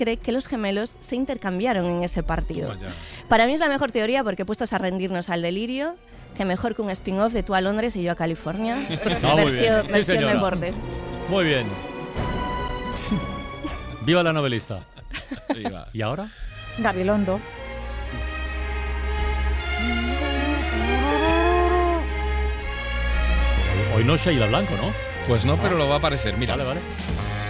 cree que los gemelos se intercambiaron en ese partido. Para mí es la mejor teoría porque puestos a rendirnos al delirio, que mejor que un spin-off de tú a Londres y yo a California. Versión deporte. Muy bien. Viva la novelista. Viva. ¿Y ahora? Gabilondo. Hoy no es Sheila Blanco, ¿no? Pues no, pero lo va a aparecer, mira. Vale.